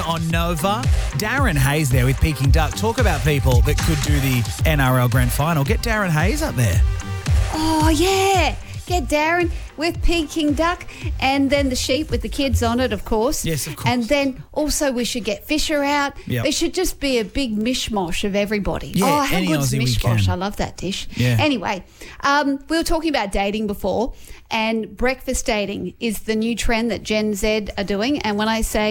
on Nova. Darren Hayes there with Peking Duck. Talk about people that could do the NRL Grand Final. Get Darren Hayes up there. Oh, yeah. Get Darren with Peking Duck and then the sheep with the kids on it, of course. Yes, of course. And then also we should get Fisher out. Yep. There should just be a big mishmash of everybody. Yeah, how any good's Aussie we mishmash? can. I love that dish. Yeah. Anyway, we were talking about dating before, and breakfast dating is the new trend that Gen Z are doing. And when I say